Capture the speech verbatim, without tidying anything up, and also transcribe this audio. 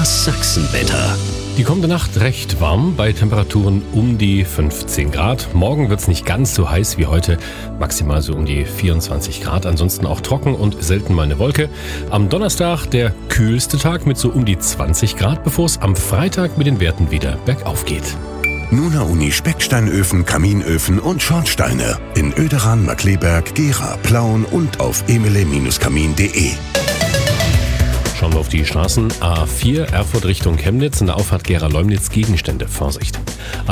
Das Sachsenwetter. Die kommende Nacht recht warm, bei Temperaturen um die fünfzehn Grad. Morgen wird es nicht ganz so heiß wie heute, maximal so um die vierundzwanzig Grad. Ansonsten auch trocken und selten mal eine Wolke. Am Donnerstag der kühlste Tag mit so um die zwanzig Grad, bevor es am Freitag mit den Werten wieder bergauf geht. Nuna Uni Specksteinöfen, Kaminöfen und Schornsteine in Oederan, Markkleeberg, Gera, Plauen und auf emele Kamin punkt de. Schauen wir auf die Straßen. A vier Erfurt Richtung Chemnitz, in der Auffahrt Gera-Leumnitz Gegenstände. Vorsicht.